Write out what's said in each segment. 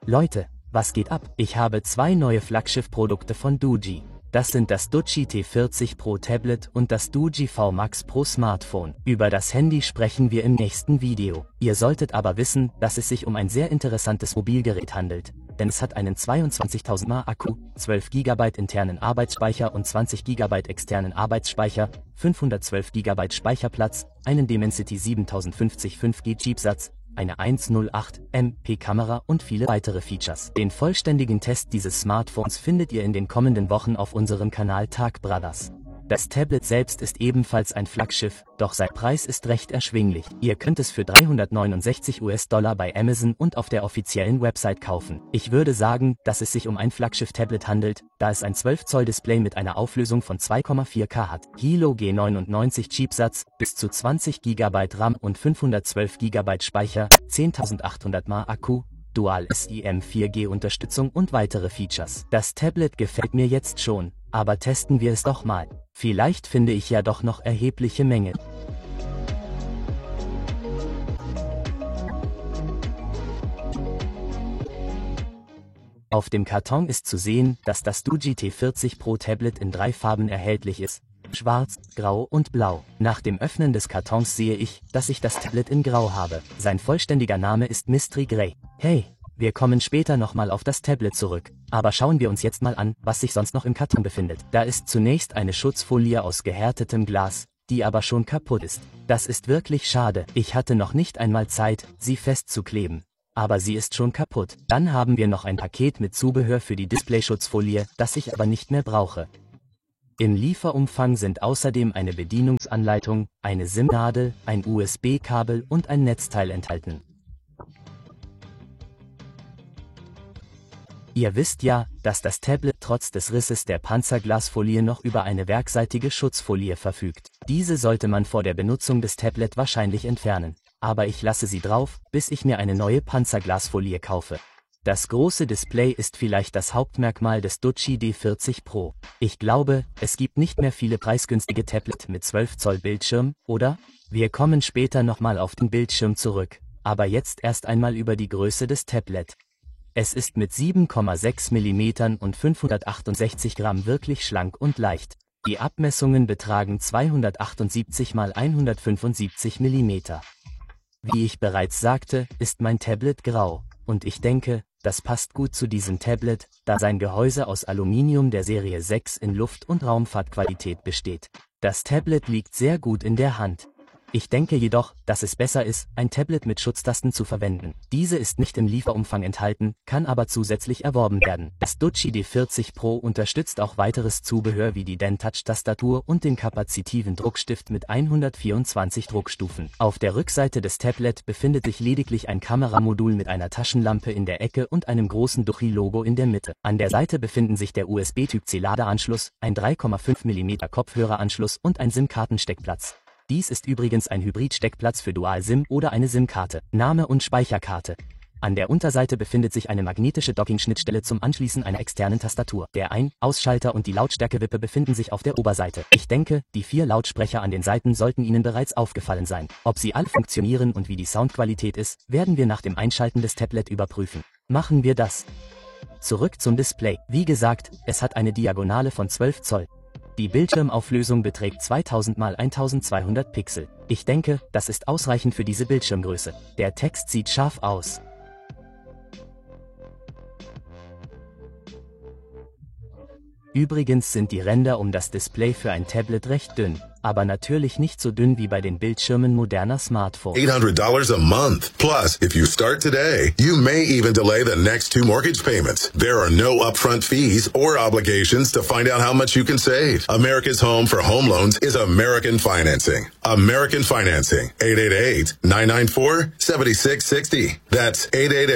Leute, was geht ab? Ich habe zwei neue Flaggschiff-Produkte von Doogee. Das sind das Doogee T40 Pro Tablet und das Doogee V Max Pro Smartphone. Über das Handy sprechen wir im nächsten Video. Ihr solltet aber wissen, dass es sich um ein sehr interessantes Mobilgerät handelt. Denn es hat einen 22.000 mAh Akku, 12 GB internen Arbeitsspeicher und 20 GB externen Arbeitsspeicher, 512 GB Speicherplatz, einen Dimensity 7050 5G Chipsatz, eine 108 MP Kamera und viele weitere Features. Den vollständigen Test dieses Smartphones findet ihr in den kommenden Wochen auf unserem Kanal Tag Brothers. Das Tablet selbst ist ebenfalls ein Flaggschiff, doch sein Preis ist recht erschwinglich. Ihr könnt es für $369 bei Amazon und auf der offiziellen Website kaufen. Ich würde sagen, dass es sich um ein Flaggschiff-Tablet handelt, da es ein 12 Zoll Display mit einer Auflösung von 2,4K hat. Hilo G99 Chipsatz, bis zu 20 GB RAM und 512 GB Speicher, 10.800 mAh Akku, Dual SIM 4G Unterstützung und weitere Features. Das Tablet gefällt mir jetzt schon, aber testen wir es doch mal. Vielleicht finde ich ja doch noch erhebliche Mängel. Auf dem Karton ist zu sehen, dass das Doogee T40 Pro Tablet in 3 Farben erhältlich ist: Schwarz, Grau und Blau. Nach dem Öffnen des Kartons sehe ich, dass ich das Tablet in Grau habe. Sein vollständiger Name ist Mystery Grey. Hey, wir kommen später nochmal auf das Tablet zurück. Aber schauen wir uns jetzt mal an, was sich sonst noch im Karton befindet. Da ist zunächst eine Schutzfolie aus gehärtetem Glas, die aber schon kaputt ist. Das ist wirklich schade. Ich hatte noch nicht einmal Zeit, sie festzukleben. Aber sie ist schon kaputt. Dann haben wir noch ein Paket mit Zubehör für die Displayschutzfolie, das ich aber nicht mehr brauche. Im Lieferumfang sind außerdem eine Bedienungsanleitung, eine SIM-Nadel, ein USB-Kabel und ein Netzteil enthalten. Ihr wisst ja, dass das Tablet trotz des Risses der Panzerglasfolie noch über eine werkseitige Schutzfolie verfügt. Diese sollte man vor der Benutzung des Tablet wahrscheinlich entfernen. Aber ich lasse sie drauf, bis ich mir eine neue Panzerglasfolie kaufe. Das große Display ist vielleicht das Hauptmerkmal des Doogee D40 Pro. Ich glaube, es gibt nicht mehr viele preisgünstige Tablets mit 12 Zoll Bildschirm, oder? Wir kommen später nochmal auf den Bildschirm zurück, aber jetzt erst einmal über die Größe des Tablet. Es ist mit 7,6 mm und 568 Gramm wirklich schlank und leicht. Die Abmessungen betragen 278 x 175 mm. Wie ich bereits sagte, ist mein Tablet grau, und ich denke, das passt gut zu diesem Tablet, da sein Gehäuse aus Aluminium der Serie 6 in Luft- und Raumfahrtqualität besteht. Das Tablet liegt sehr gut in der Hand. Ich denke jedoch, dass es besser ist, ein Tablet mit Schutztasten zu verwenden. Diese ist nicht im Lieferumfang enthalten, kann aber zusätzlich erworben werden. Das Doogee D40 Pro unterstützt auch weiteres Zubehör wie die DenTouch-Tastatur und den kapazitiven Druckstift mit 124 Druckstufen. Auf der Rückseite des Tablet befindet sich lediglich ein Kameramodul mit einer Taschenlampe in der Ecke und einem großen Doogee-Logo in der Mitte. An der Seite befinden sich der USB-Typ-C-Ladeanschluss, ein 3,5 mm Kopfhöreranschluss und ein SIM-Kartensteckplatz. Dies ist übrigens ein Hybrid-Steckplatz für Dual-SIM oder eine SIM-Karte. Name und Speicherkarte. An der Unterseite befindet sich eine magnetische Docking-Schnittstelle zum Anschließen einer externen Tastatur. Der Ein-, Ausschalter und die Lautstärkewippe befinden sich auf der Oberseite. Ich denke, die 4 Lautsprecher an den Seiten sollten Ihnen bereits aufgefallen sein. Ob sie alle funktionieren und wie die Soundqualität ist, werden wir nach dem Einschalten des Tablet überprüfen. Machen wir das. Zurück zum Display. Wie gesagt, es hat eine Diagonale von 12 Zoll. Die Bildschirmauflösung beträgt 2000 x 1200 Pixel. Ich denke, das ist ausreichend für diese Bildschirmgröße. Der Text sieht scharf aus. Übrigens sind die Ränder um das Display für ein Tablet recht dünn, aber natürlich nicht so dünn wie bei den Bildschirmen moderner Smartphones. $800 a month. Plus, if you start today, you may even delay the next 2 mortgage payments. There are no upfront fees or obligations to find out how much you can save. America's home for home loans is American Financing. American Financing. 888-994-7660. That's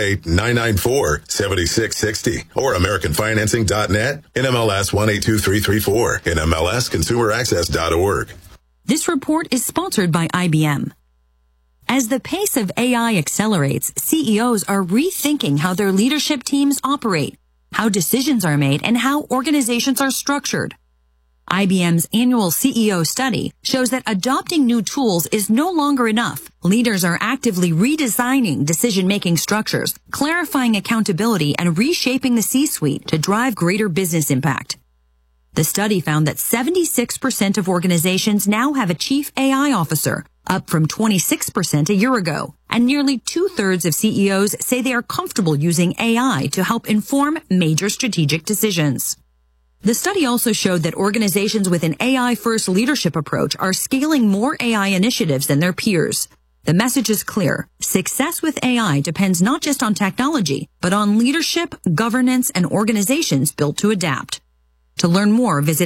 888-994-7660. Or AmericanFinancing.net. NMLS 182334. NMLSConsumerAccess.org. This report is sponsored by IBM. As the pace of AI accelerates, CEOs are rethinking how their leadership teams operate, how decisions are made, and how organizations are structured. IBM's annual CEO study shows that adopting new tools is no longer enough. Leaders are actively redesigning decision-making structures, clarifying accountability, and reshaping the C-suite to drive greater business impact. The study found that 76% of organizations now have a chief AI officer, up from 26% a year ago, and nearly 2/3 of CEOs say they are comfortable using AI to help inform major strategic decisions. The study also showed that organizations with an AI-first leadership approach are scaling more AI initiatives than their peers. The message is clear. Success with AI depends not just on technology, but on leadership, governance, and organizations built to adapt. To learn more, visit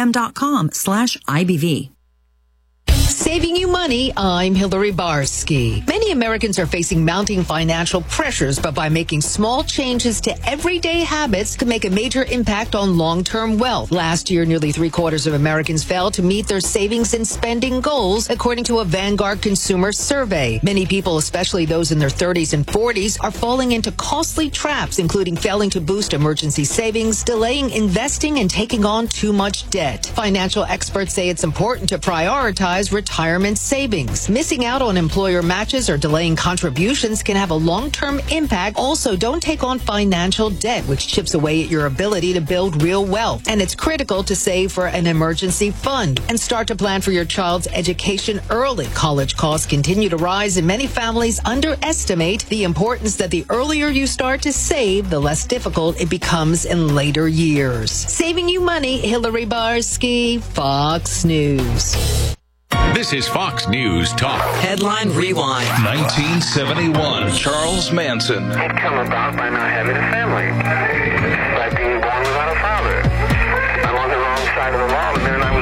ibm.com/IBV. Saving you money, I'm Hillary Barsky. Many Americans are facing mounting financial pressures, but by making small changes to everyday habits can make a major impact on long-term wealth. Last year, nearly 3/4 of Americans failed to meet their savings and spending goals, according to a Vanguard consumer survey. Many people, especially those in their 30s and 40s, are falling into costly traps, including failing to boost emergency savings, delaying investing, and taking on too much debt. Financial experts say it's important to prioritize retirement savings. Missing out on employer matches or delaying contributions can have a long-term impact. Also, don't take on financial debt, which chips away at your ability to build real wealth. And it's critical to save for an emergency fund and start to plan for your child's education early. College costs continue to rise, and many families underestimate the importance that the earlier you start to save, the less difficult it becomes in later years. Saving you money, Hillary Barsky, Fox News. This is Fox News Talk. Headline Rewind. 1971. Charles Manson. It come about by not having a family, by being born without a father. I'm on the wrong side of the law, and then I was